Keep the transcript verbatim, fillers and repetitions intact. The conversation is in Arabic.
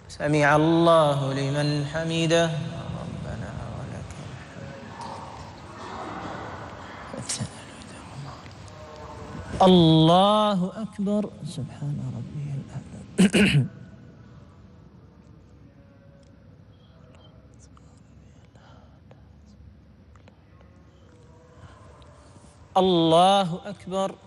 سمع الله لمن حمده ربنا ولك الحمد. الله أكبر. سبحان ربي الأعلى. الله أكبر.